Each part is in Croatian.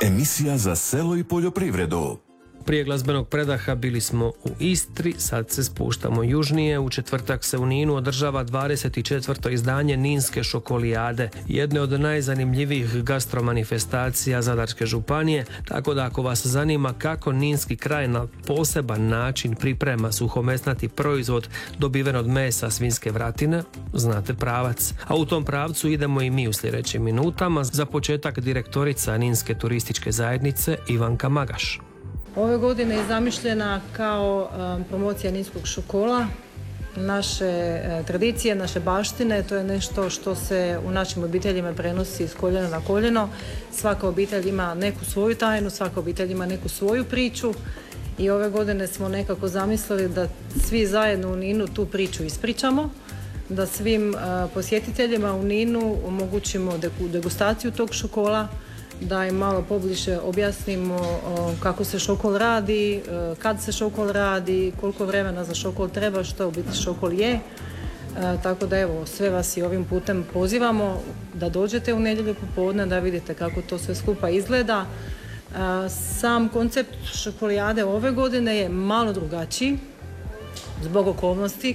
Emisija za selo i poljoprivredu. Prije glazbenog predaha bili smo u Istri, sad se spuštamo južnije. U četvrtak se u Ninu održava 24. izdanje Ninske šokolijade, jedne od najzanimljivijih gastromanifestacija Zadarske županije, tako da ako vas zanima kako ninski kraj na poseban način priprema suhomesnati proizvod dobiven od mesa svinjske vratine, znate pravac. A u tom pravcu idemo i mi u sljedećim minutama. Za početak direktorica Ninske turističke zajednice Ivanka Magaš. Ove godine je zamišljena kao promocija ninskog šokola, naše tradicije, naše baštine. To je nešto što se u našim obiteljima prenosi s koljena na koljeno. Svaka obitelj ima neku svoju tajnu, svaka obitelj ima neku svoju priču i ove godine smo nekako zamislili da svi zajedno u Ninu tu priču ispričamo, da svim posjetiteljima u Ninu omogućimo degustaciju tog šokola, da im malo pobliže objasnimo kako se šokol radi, kad se šokol radi, koliko vremena za šokol treba, što u biti šokol je. Tako da evo, sve vas i ovim putem pozivamo da dođete u nedjelju popodne da vidite kako to sve skupa izgleda. Sam koncept šokolijade ove godine je malo drugačiji zbog okolnosti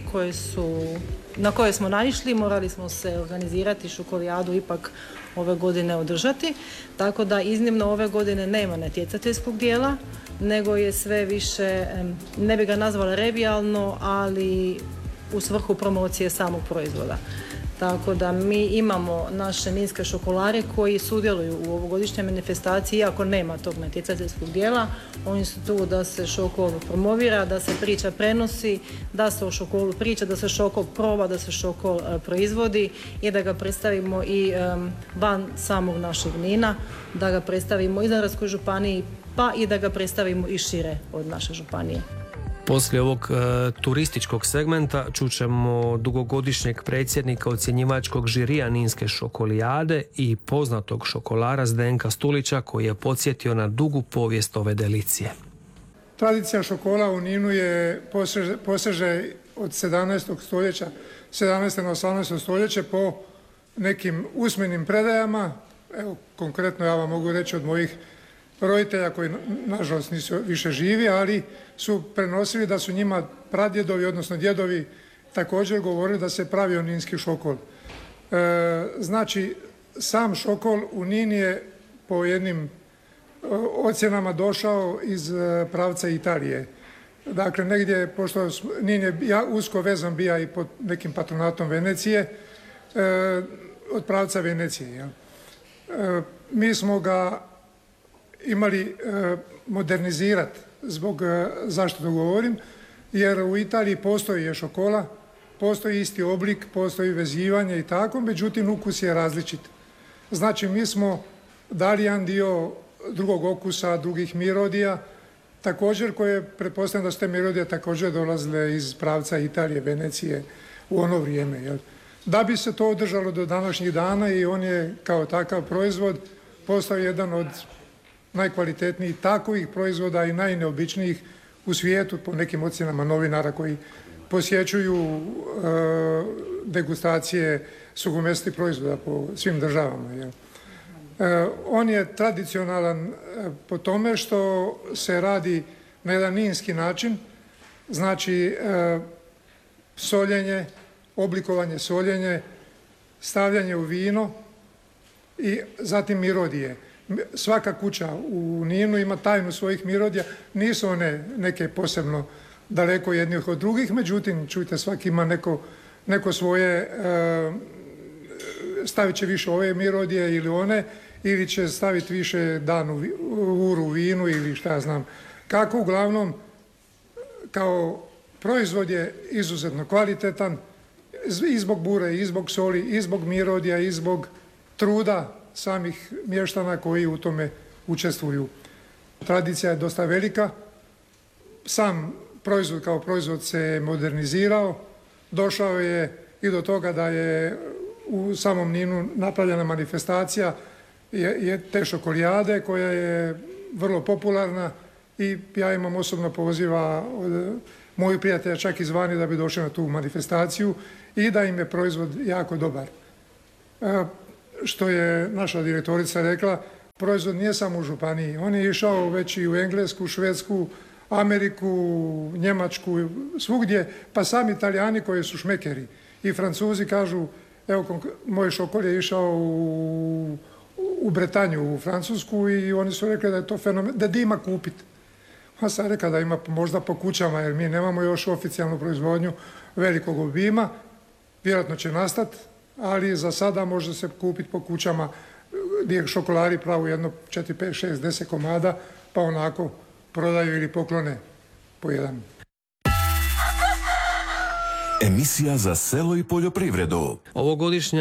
na koje smo naišli. Morali smo se organizirati, šokolijadu ipak ove godine održati, tako da iznimno ove godine nema natjecateljskog dijela, nego je sve više, ne bi ga nazvala revijalno, ali u svrhu promocije samog proizvoda. Tako da mi imamo naše ninske šokolare koji sudjeluju u ovogodišnjoj manifestaciji, iako nema tog natjecateljskog dijela. Oni su tu da se šokol promovira, da se priča prenosi, da se o šokolu priča, da se šokol proba, da se šokol proizvodi i da ga predstavimo i van samog našeg Nina, da ga predstavimo i Zadarskoj županiji, pa i da ga predstavimo i šire od naše županije. Poslije ovog turističkog segmenta čućemo dugogodišnjeg predsjednika ocjenjivačkog žirija Ninske šokolijade i poznatog šokolara Zdenka Stulića koji je podsjetio na dugu povijest ove delicije. Tradicija šokola u Ninu poseže od 17. stoljeća, 17. na 18. stoljeće po nekim usmenim predajama. Evo, konkretno ja vam mogu reći od mojih roditelja koji nažalost nisu više živi, ali su prenosili da su njima pradjedovi, odnosno djedovi također govorili da se pravio ninski šokol. Znači, sam šokol u Nin je po jednim ocjenama došao iz pravca Italije. Dakle, negdje, pošto Nin je usko vezan bija i pod nekim patronatom Venecije, od pravca Venecije. Mi smo ga imali modernizirati, zašto to govorim, jer u Italiji postoji je šokola, postoji isti oblik, postoji vezivanje i tako, međutim ukus je različit. Znači mi smo dali jedan dio drugog okusa, drugih mirodija, također koje pretpostavljam da su te mirodije također dolazile iz pravca Italije, Venecije u ono vrijeme. Jel? Da bi se to održalo do današnjih dana i on je kao takav proizvod postao jedan od najkvalitetnijih takovih proizvoda i najneobičnijih u svijetu po nekim ocjenama novinara koji posjećuju degustacije suhomesnatih proizvoda po svim državama. Jel? On je tradicionalan po tome što se radi na jedan ninski način, znači soljenje, oblikovanje soljenje, stavljanje u vino i zatim mirodije. Svaka kuća u Ninu ima tajnu svojih mirodija, nisu one neke posebno daleko jednih od drugih, međutim, čujte, svaki ima neko svoje, stavit će više ove mirodije ili one, ili će staviti više danu uru u vinu ili šta ja znam. Kako, uglavnom, kao proizvod je izuzetno kvalitetan i zbog bure, i zbog soli, i zbog mirodija, i zbog truda samih mještana koji u tome učestvuju. Tradicija je dosta velika. Sam proizvod kao proizvod se modernizirao. Došao je i do toga da je u samom Ninu napravljena manifestacija te šokolijade koja je vrlo popularna i ja imam osobno poziva od mojih prijatelja čak izvani da bi došli na tu manifestaciju i da im je proizvod jako dobar. Što je naša direktorica rekla, Proizvod nije samo u županiji, on je išao već i u Englesku, Švedsku, Ameriku, Njemačku, svugdje, pa sami Italijani koji su šmekeri. I Francuzi kažu, evo moj šokol je išao u Bretanju, u Francusku i oni su rekli da je to fenomen, da ima kupiti. A sam rekao da ima možda po kućama jer mi nemamo još oficijalnu proizvodnju velikog obima, vjerojatno će nastati, ali za sada može se kupiti po kućama gdje šokolari pravu jedno 4, 5, 6, 10 komada, pa onako prodaju ili poklone po jedan. Emisija za selo i poljoprivredu. Ovogodišnja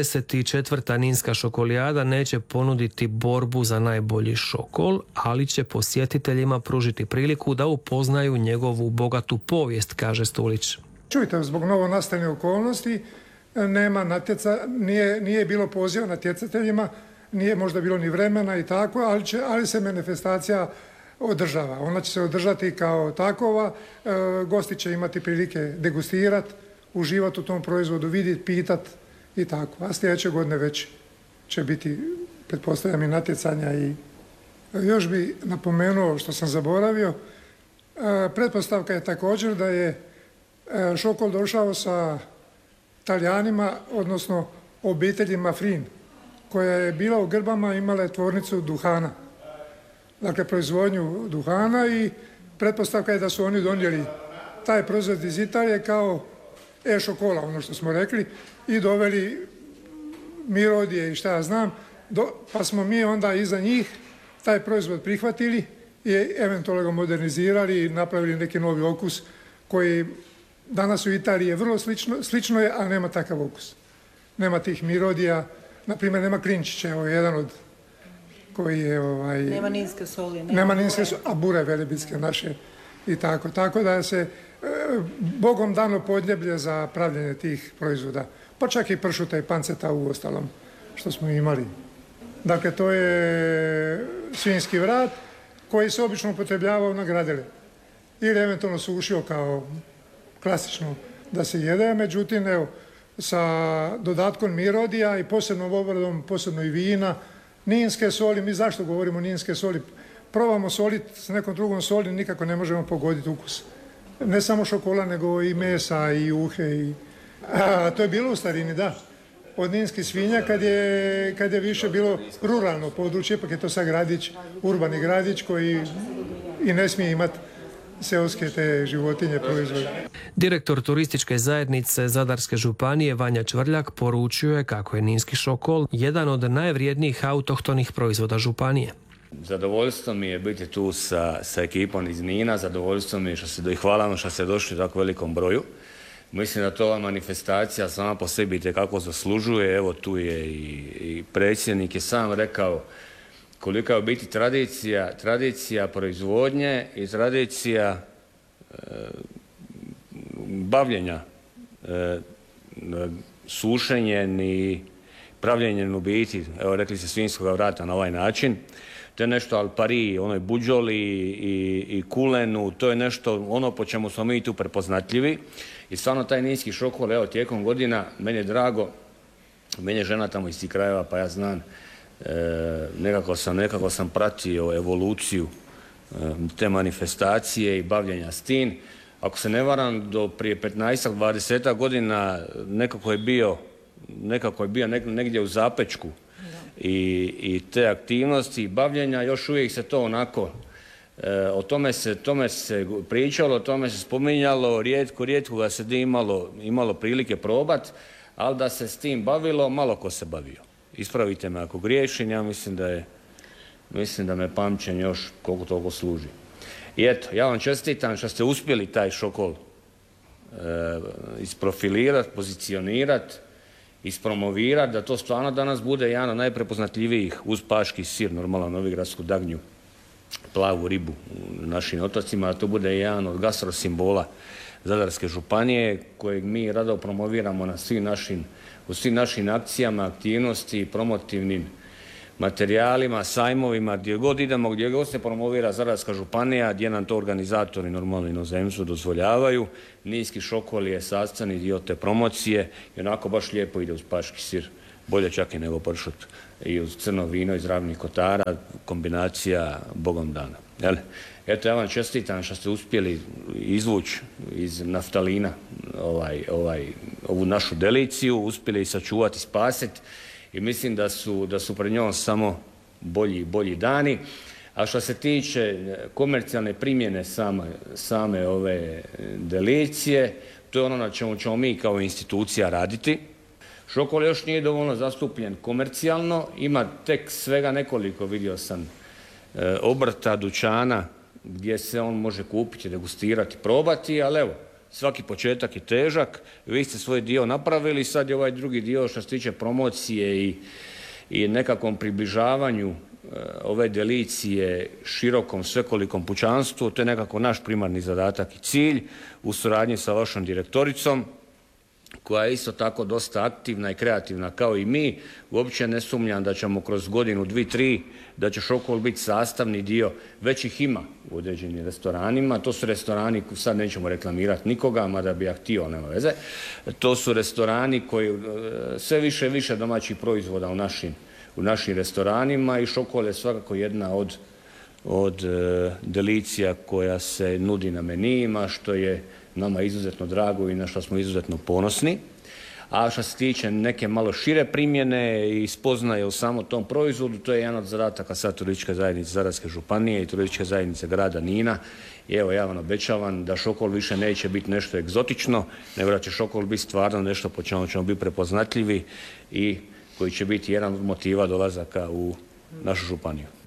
24. Ninska šokolijada neće ponuditi borbu za najbolji šokol, ali će posjetiteljima pružiti priliku da upoznaju njegovu bogatu povijest, kaže Stulić. Čujte, zbog novonastalih okolnosti nema nije bilo poziva natjecateljima, nije možda bilo ni vremena i tako, ali se manifestacija održava. Ona će se održati kao takova, gosti će imati prilike degustirati, uživati u tom proizvodu, vidjeti, pitati i tako. A sljedeće godine već će biti, pretpostavljam, i natjecanja. I još bi napomenuo što sam zaboravio, pretpostavka je također da je šokol došao sa Talijanima, odnosno obiteljima Frin, koja je bila u Grbama, imala je tvornicu duhana. Dakle, proizvodnju duhana i pretpostavka je da su oni donijeli taj proizvod iz Italije kao šokola, ono što smo rekli, i doveli Mirodije i šta ja znam, pa smo mi onda iza njih taj proizvod prihvatili i eventualno ga modernizirali i napravili neki novi okus koji danas u Italiji je vrlo slično je, a nema takav okus. Nema tih Mirodija, na primjer nema klinčića, evo jedan od koji je nema ninske soli. Nema ninske soli, a bure velebitske naše i tako. Tako da se Bogom dano podljeblje za pravljenje tih proizvoda. Pa čak i pršuta i panceta u ostalom što smo imali. Dakle, to je svinjski vrat koji se obično upotrebljavao na gradele. Ili eventualno sušio kao klasično da se jede, međutim, evo, sa dodatkom Mirodija i posebnom obradom, posebno i vina, ninske soli. Mi zašto govorimo ninske soli? Probamo soliti s nekom drugom soli, nikako ne možemo pogoditi ukus. Ne samo šokola, nego i mesa, i juhe. To je bilo u starini, da. Od ninskih svinja kad je više bilo ruralno područje, ipak je to sad gradić, urbani gradić koji i ne smije imati seoske te životinje proizvode. Direktor turističke zajednice Zadarske županije Vanja Čvrljak poručio je kako je ninski šokol jedan od najvrijednijih autohtonih proizvoda županije. Zadovoljstvo mi je biti tu sa ekipom iz Nina, zadovoljstvo mi je i hvala vam što ste došli u tako velikom broju. Mislim da to ova manifestacija sama po sebi itekako zaslužuje. Evo tu je i predsjednik je sam rekao kolika je u biti tradicija proizvodnje i tradicija bavljenja sušenjem i pravljenjem u biti, evo rekli se svinjskoga vrata na ovaj način. To je nešto al pari, onoj buđoli i kulenu, to je nešto ono po čemu smo mi tu prepoznatljivi. I stvarno taj ninski šokol, evo tijekom godina, meni je drago, meni je žena tamo iz tih krajeva, pa ja znam, nekako sam pratio evoluciju te manifestacije i bavljenja s tim. Ako se ne varam, do prije 15-20 godina nekako je bio negdje u zapečku i te aktivnosti i bavljenja, još uvijek se to onako, o tome se pričalo, o tome se spominjalo, rijetko ga se imalo prilike probati, ali da se s tim bavilo, malo ko se bavio. Ispravite me ako griješim, ja mislim da me pamćenje još koliko toliko služi. I eto, ja vam čestitam što ste uspjeli taj šokol isprofilirati, pozicionirati, ispromovirati, da to stvarno danas bude jedan od najprepoznatljivijih uz paški sir, normalno novigradsku dagnju, plavu ribu u našim otocima, da to bude jedan od gastrosimbola Zadarske županije kojeg mi rado promoviramo u svim našim akcijama, aktivnosti, promotivnim materijalima, sajmovima, gdje god idemo, gdje god se promovira Zadarska županija, gdje nam to organizatori normalno inozemstvu dozvoljavaju. Ninski šokol je sastavni dio te promocije i onako baš lijepo ide uz paški sir, bolje čak i nego pršut. i uz crno vino iz Ravnih Kotara, kombinacija Bogom dana. Eto, ja vam čestitam što ste uspjeli izvući iz naftalina ovu našu deliciju, uspjeli sačuvati, spasiti i mislim da su pred njom samo bolji dani. A što se tiče komercijalne primjene same ove delicije, to je ono na čemu ćemo mi kao institucija raditi. Šokol još nije dovoljno zastupljen komercijalno, ima tek svega nekoliko, vidio sam, obrta, dućana gdje se on može kupiti, degustirati, probati, ali evo, svaki početak je težak, vi ste svoj dio napravili, sad je ovaj drugi dio što se tiče promocije i nekakvom približavanju ove delicije širokom svekolikom pučanstvu, to je nekako naš primarni zadatak i cilj u suradnji sa vašom direktoricom, koja je isto tako dosta aktivna i kreativna kao i mi. Uopće ne sumnjam da ćemo kroz godinu, 2, 3, da će šokol biti sastavni dio, već ih ima u određenim restoranima. To su restorani, sad nećemo reklamirati nikoga, mada bi ja htio, nema veze. To su restorani koji sve više i više domaćih proizvoda u našim restoranima i šokol je svakako jedna od delicija koja se nudi na menijima, što je nama izuzetno drago i na što smo izuzetno ponosni. A što se tiče neke malo šire primjene i spoznaje u samom tom proizvodu, to je jedan od zadataka sad Turističke zajednice Zadarske županije i Turističke zajednice grada Nina. I evo, ja vam obećavam da šokol više neće biti nešto egzotično, nego da će šokol biti stvarno nešto po čemu ćemo biti prepoznatljivi i koji će biti jedan od motiva dolazaka u našu županiju.